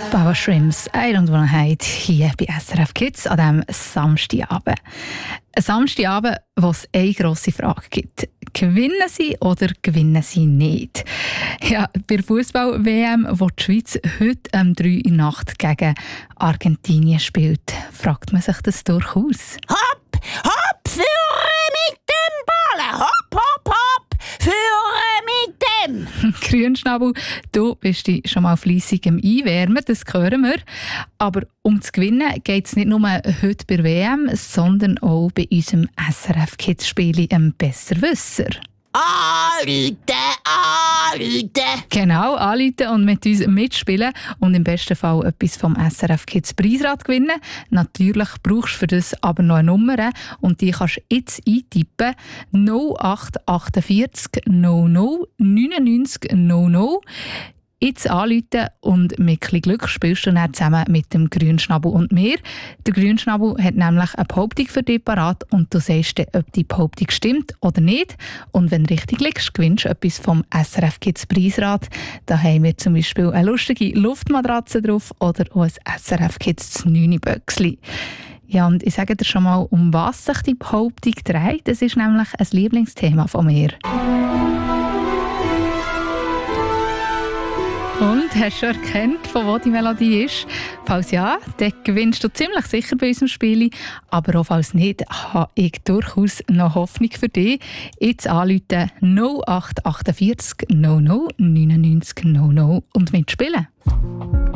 Bauer Shrimps, I don't wanna hide, hier bei SRF Kids an diesem Samstagabend. Ein Samstagabend, wo es eine grosse Frage gibt. Gewinnen sie oder gewinnen sie nicht? Ja, bei der Fußball-WM, wo die Schweiz heute um 3 Uhr in der Nacht gegen Argentinien spielt, fragt man sich das durchaus. Hopp, hopp, führe mit dem Ball! Hopp, hopp, hopp, führe mit dem! Grünschnabel, du bist dich schon mal fleissig im Einwärmen, das hören wir. Aber um zu gewinnen geht es nicht nur heute bei der WM, sondern auch bei unserem SRF-Kids-Spiel «Besserwisser». Anrufen! Genau, anrufen und mit uns mitspielen und im besten Fall etwas vom SRF Kids Preisrad gewinnen. Natürlich brauchst du für das aber noch eine Nummer und die kannst du jetzt eintippen: 0848 00 99 00. Jetzt anrufen und mit ein bisschen Glück spielst du dann zusammen mit dem Grünschnabel und mir. Der Grünschnabel hat nämlich eine Behauptung für dich parat und du sagst dir, ob die Behauptung stimmt oder nicht. Und wenn du richtig liegst, gewinnst du etwas vom SRF Kids Preisrad. Da haben wir zum Beispiel eine lustige Luftmatratze drauf oder auch ein SRF Kids 9-Böckchen. Ja, und ich sage dir schon mal, um was sich die Behauptung dreht. Das ist nämlich ein Lieblingsthema von mir. Und hast du schon erkannt, von wo die Melodie ist? Falls ja, dann gewinnst du ziemlich sicher bei unserem Spiel. Aber auch falls nicht, habe ich durchaus noch Hoffnung für dich. Jetzt anrufen 0848 00 99 00 und mitspielen.